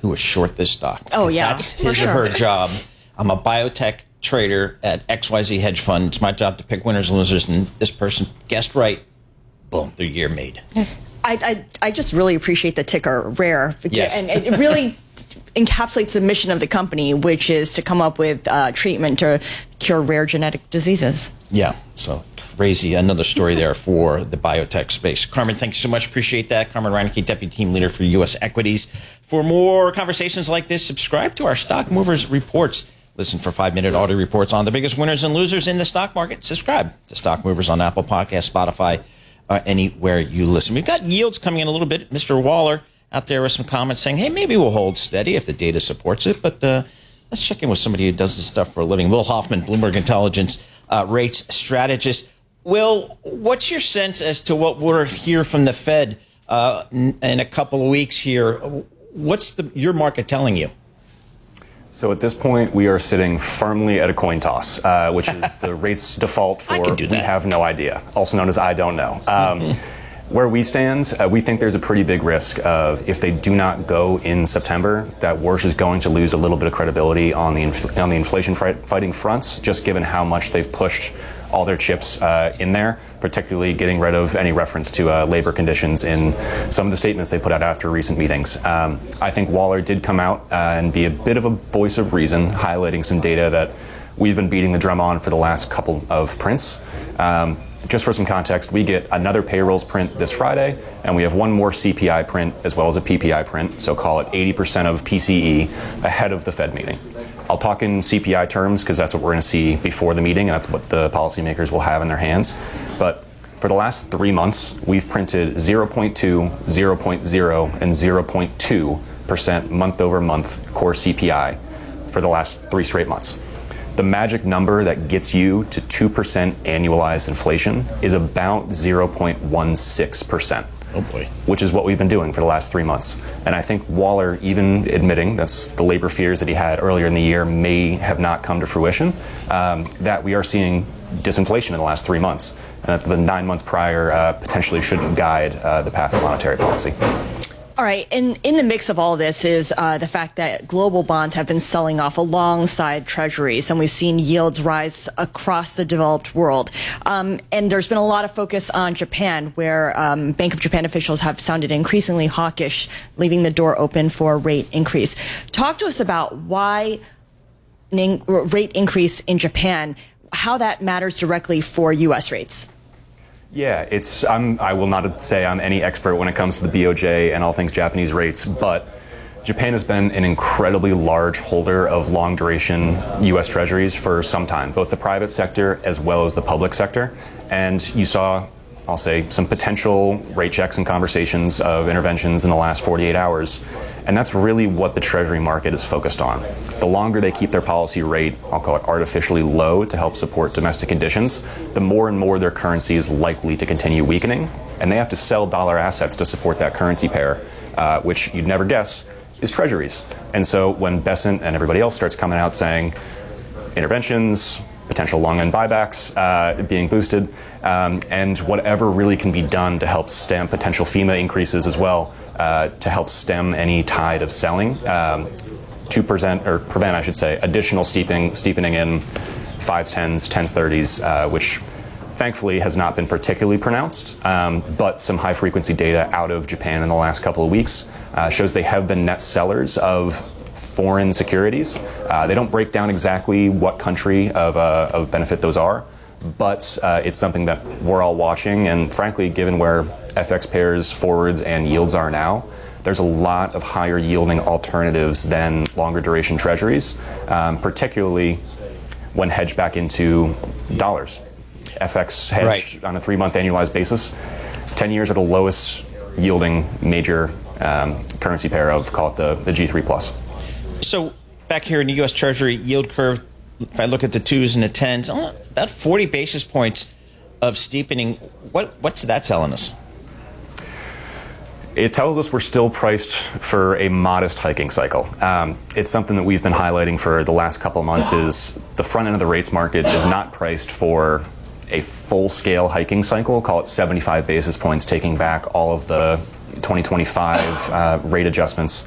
who is short this stock. Oh, yeah. That's his or her job. I'm a biotech trader at XYZ hedge fund. It's my job to pick winners and losers, and this person guessed right. Boom, their year made. Yes. I just really appreciate the ticker RARE. Yes. And it really encapsulates the mission of the company, which is to come up with treatment to cure rare genetic diseases. Yeah, so crazy. Another story there for the biotech space. Carmen, thank you so much. Appreciate that. Carmen Reineke, Deputy Team Leader for U.S. Equities. For more conversations like this, subscribe to our Stock Movers Reports. Listen for 5-minute audio reports on the biggest winners and losers in the stock market. Subscribe to Stock Movers on Apple Podcasts, Spotify, anywhere you listen. We've got yields coming in a little bit. Mr. Waller out there with some comments saying, hey, maybe we'll hold steady if the data supports it. But let's check in with somebody who does this stuff for a living. Will Hoffman, Bloomberg Intelligence rates strategist. Will, what's your sense as to what we'll hear from the Fed in a couple of weeks here? What's your market telling you? So at this point, we are sitting firmly at a coin toss, which is the rates default for we have no idea, also known as I don't know. Where we stand, we think there's a pretty big risk of if they do not go in September, that Warsh is going to lose a little bit of credibility on the inflation fighting fronts, just given how much they've pushed all their chips in there, particularly getting rid of any reference to labor conditions in some of the statements they put out after recent meetings. I think Waller did come out and be a bit of a voice of reason, highlighting some data that we've been beating the drum on for the last couple of prints. Just for some context, we get another payrolls print this Friday, and we have one more CPI print as well as a PPI print, so call it 80% of PCE ahead of the Fed meeting. I'll talk in CPI terms because that's what we're going to see before the meeting, and that's what the policymakers will have in their hands. But for the last 3 months, we've printed 0.2, 0.0, and 0.2% month-over-month core CPI for the last 3 straight months. The magic number that gets you to 2% annualized inflation is about 0.16%. Oh boy. Which is what we've been doing for the last 3 months. And I think Waller, even admitting that's the labor fears that he had earlier in the year may have not come to fruition, that we are seeing disinflation in the last 3 months. And that the 9 months prior potentially shouldn't guide the path of monetary policy. All right. In the mix of all this is the fact that global bonds have been selling off alongside treasuries, and we've seen yields rise across the developed world. And there's been a lot of focus on Japan, where Bank of Japan officials have sounded increasingly hawkish, leaving the door open for a rate increase. Talk to us about why rate increase in Japan, how that matters directly for U.S. rates. Yeah, I will not say I'm any expert when it comes to the BOJ and all things Japanese rates, but Japan has been an incredibly large holder of long duration U.S. Treasuries for some time, both the private sector as well as the public sector. And you saw, I'll say, some potential rate checks and conversations of interventions in the last 48 hours. And that's really what the Treasury market is focused on. The longer they keep their policy rate, I'll call it artificially low to help support domestic conditions, the more and more their currency is likely to continue weakening. And they have to sell dollar assets to support that currency pair, which you'd never guess is Treasuries. And so when Bessent and everybody else starts coming out saying interventions, potential long-end buybacks being boosted, and whatever really can be done to help stem potential FEMA increases as well, to help stem any tide of selling, to prevent, I should say, additional steepening in 5s, 10s, 10s, 30s, which thankfully has not been particularly pronounced, but some high-frequency data out of Japan in the last couple of weeks shows they have been net sellers of foreign securities. They don't break down exactly what country of benefit those are, but it's something that we're all watching, and frankly, given where FX pairs, forwards, and yields are now, there's a lot of higher yielding alternatives than longer duration treasuries, particularly when hedged back into dollars. FX hedged on a 3-month annualized basis, 10 years are the lowest yielding major currency pair of, call it the G3 plus. So back here in the U.S. Treasury yield curve, if I look at the 2s and the 10s, about 40 basis points of steepening. What's that telling us? It tells us we're still priced for a modest hiking cycle. It's something that we've been highlighting for the last couple of months is the front end of the rates market is not priced for a full-scale hiking cycle, call it 75 basis points, taking back all of the 2025 rate adjustments.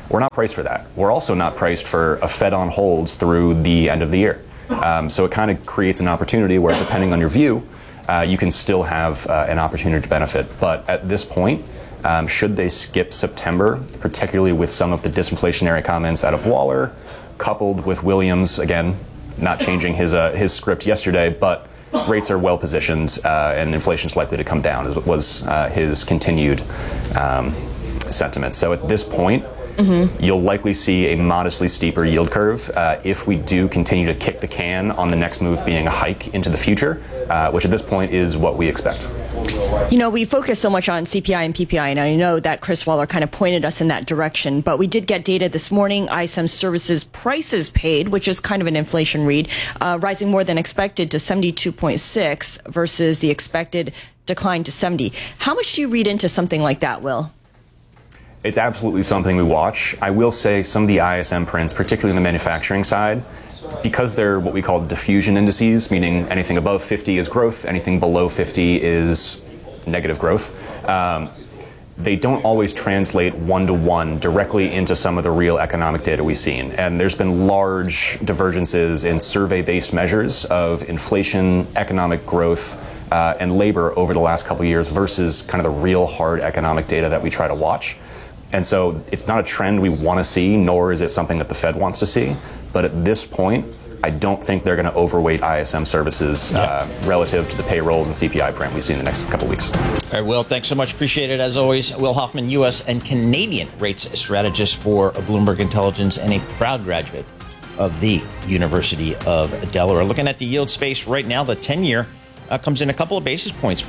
We're not priced for that. We're also not priced for a Fed on holds through the end of the year. So it kind of creates an opportunity where, depending on your view, you can still have an opportunity to benefit. But at this point, should they skip September, particularly with some of the disinflationary comments out of Waller, coupled with Williams, again, not changing his script yesterday, but rates are well positioned and inflation is likely to come down, was his continued sentiment. So at this point, you'll likely see a modestly steeper yield curve if we do continue to kick the can on the next move being a hike into the future, which at this point is what we expect. You know, we focus so much on CPI and PPI, and I know that Chris Waller kind of pointed us in that direction, but we did get data this morning. ISM Services prices paid, which is kind of an inflation read, rising more than expected to 72.6 versus the expected decline to 70. How much do you read into something like that, Will? It's absolutely something we watch. I will say some of the ISM prints, particularly on the manufacturing side, because they're what we call diffusion indices, meaning anything above 50 is growth, anything below 50 is negative growth, they don't always translate one-to-one directly into some of the real economic data we've seen. And there's been large divergences in survey-based measures of inflation, economic growth, and labor over the last couple of years versus kind of the real hard economic data that we try to watch. And so it's not a trend we want to see, nor is it something that the Fed wants to see. But at this point, I don't think they're going to overweight ISM services relative to the payrolls and CPI print we see in the next couple of weeks. All right, Will, thanks so much. Appreciate it, as always. Will Hoffman, U.S. and Canadian rates strategist for Bloomberg Intelligence and a proud graduate of the University of Delaware. Looking at the yield space right now, the 10-year comes in a couple of basis points,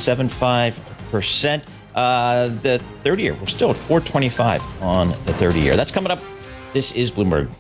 4.75%. The 30-year, we're still at 4.25 on the 30-year. That's coming up. This is Bloomberg.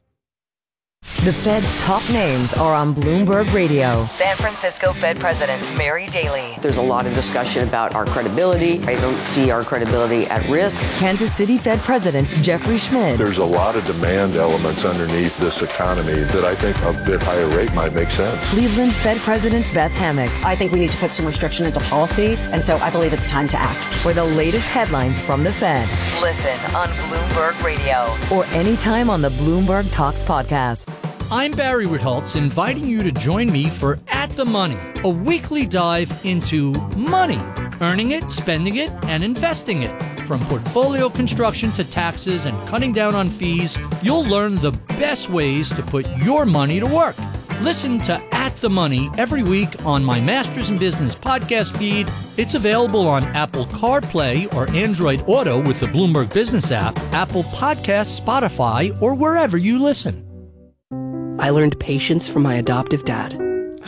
The Fed's top names are on Bloomberg Radio. San Francisco Fed President Mary Daly. There's a lot of discussion about our credibility. I don't see our credibility at risk. Kansas City Fed President Jeffrey Schmidt. There's a lot of demand elements underneath this economy that I think a bit higher rate might make sense. Cleveland Fed President Beth Hammack. I think we need to put some restriction into policy, and so I believe it's time to act. For the latest headlines from the Fed. Listen on Bloomberg Radio. Or anytime on the Bloomberg Talks podcast. I'm Barry Ritholtz, inviting you to join me for At the Money, a weekly dive into money, earning it, spending it, and investing it. From portfolio construction to taxes and cutting down on fees, you'll learn the best ways to put your money to work. Listen to At the Money every week on my Masters in Business podcast feed. It's available on Apple CarPlay or Android Auto with the Bloomberg Business app, Apple Podcasts, Spotify, or wherever you listen. I learned patience from my adoptive dad.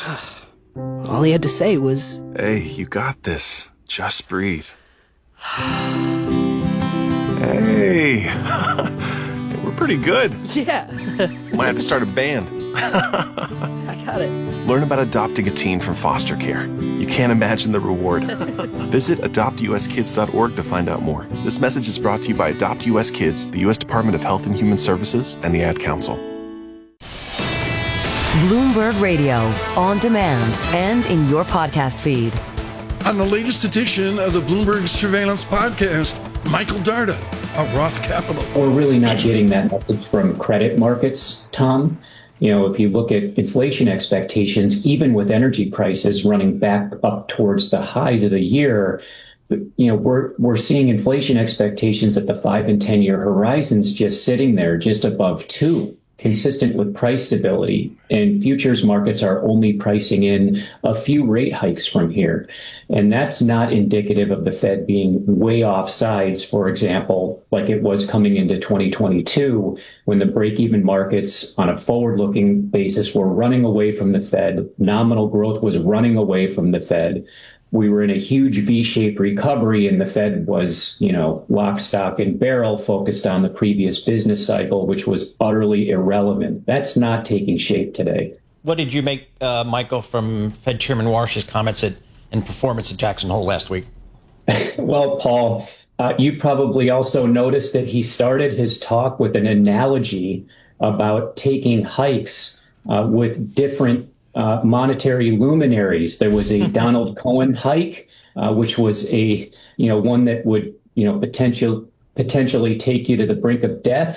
All he had to say was, "Hey, you got this. Just breathe." Hey, we're pretty good. Yeah. Might have to start a band. I got it. Learn about adopting a teen from foster care. You can't imagine the reward. Visit adoptuskids.org to find out more. This message is brought to you by Adopt US Kids, the U.S. Department of Health and Human Services, and the Ad Council. Bloomberg Radio, on demand and in your podcast feed. On the latest edition of the Bloomberg Surveillance Podcast, Michael Darda of Roth Capital. We're really not getting that message from credit markets, Tom. You know, if you look at inflation expectations, even with energy prices running back up towards the highs of the year, you know, we're seeing inflation expectations at the 5 and 10 year horizons just sitting there just above 2. Consistent with price stability, and futures markets are only pricing in a few rate hikes from here. And that's not indicative of the Fed being way off sides, for example, like it was coming into 2022, when the break-even markets on a forward-looking basis were running away from the Fed. Nominal growth was running away from the Fed. We were in a huge V-shaped recovery, and the Fed was, you know, lock, stock, and barrel focused on the previous business cycle, which was utterly irrelevant. That's not taking shape today. What did you make, Michael, from Fed Chairman Warsh's comments and performance at Jackson Hole last week? Well, Paul, you probably also noticed that he started his talk with an analogy about taking hikes with different monetary luminaries. There was a Donald Cohen hike, which was a, you know, one that would, you know, potentially take you to the brink of death